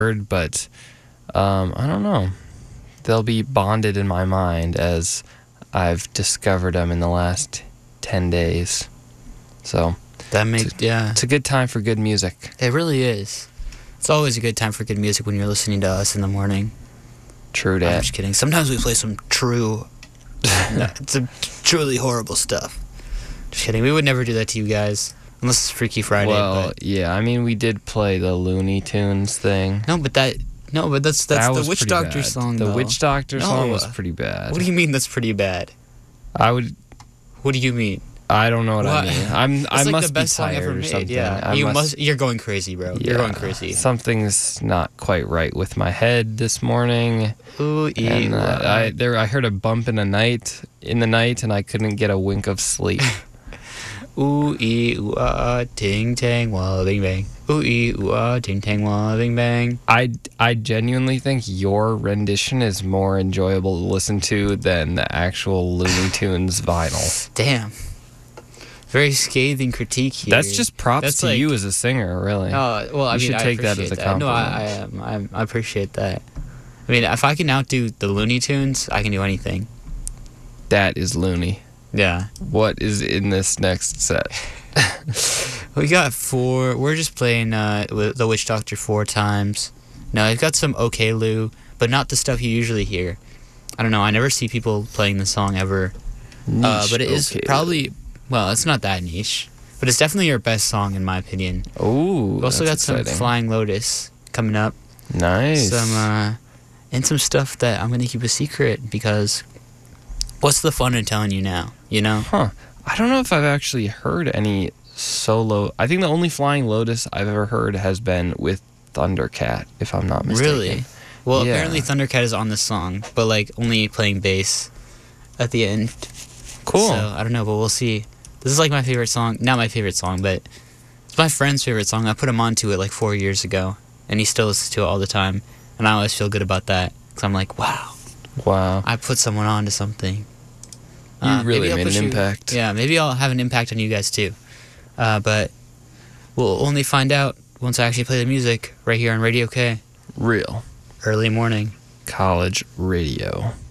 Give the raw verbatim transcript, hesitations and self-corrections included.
heard, but um, I don't know. They'll be bonded in my mind as I've discovered them in the last ten days. So That makes, it's a, yeah. it's a good time for good music. It really is. It's always a good time for good music when you're listening to us in the morning. True I'm that. just kidding. Sometimes we play some true, no, it's a truly horrible stuff. Just kidding. We would never do that to you guys. Unless it's Freaky Friday. Well, but. yeah, I mean, we did play the Looney Tunes thing. No, but that, no, but that's, that's That the was Witch pretty Doctor bad. song, The though. Witch Doctor No. song was pretty bad. What do you mean that's pretty bad? I would... What do you mean? I don't know what, What? I mean. I'm. It's I like must the best be song tired ever or made. something. Yeah, I you must, must. You're going crazy, bro. You're going yeah, crazy. Something's not quite right with my head this morning. Ooh, ee, And uh, uh, I there I heard a bump in the night in the night, and I couldn't get a wink of sleep. Ooh ee ooh ah, ting tang wah bing bang. Ooh ee ooh ah, ting tang wah bing bang. I I genuinely think your rendition is more enjoyable to listen to than the actual Looney Tunes vinyl. Damn. Very scathing critique here. That's just props That's to like- you as a singer, really. Oh well, I You mean, should I take that as appreciate a No, I, I am. I, I appreciate that. I mean, if I can outdo the Looney Tunes, I can do anything. That is loony. Yeah. What is in this next set? We got four. We're just playing uh, with the Witch Doctor four times. No, I've got some OK Lou, but not the stuff you usually hear. I don't know. I never see people playing the song ever. Uh, but it is Okay. probably, well, it's not that niche, but it's definitely your best song in my opinion. Ooh, We also got that's some exciting. Flying Lotus coming up. Nice. Some uh, and some stuff that I'm gonna keep a secret because what's the fun in telling you now? You know? Huh. I don't know if I've actually heard any solo. I think the only Flying Lotus I've ever heard has been with Thundercat, if I'm not mistaken. Really? Well, Yeah. apparently Thundercat is on this song, but like only playing bass at the end. Cool. So I don't know, but we'll see. This is like my favorite song. Not my favorite song, but it's my friend's favorite song. I put him onto it like four years ago, and he still listens to it all the time. And I always feel good about that because I'm like, wow, Wow. I put someone on to something. You Uh, really maybe I'll made an push you- impact. Yeah, maybe I'll have an impact on you guys too. Uh, but we'll only find out once I actually play the music right here on Radio K. Real Early morning. college radio.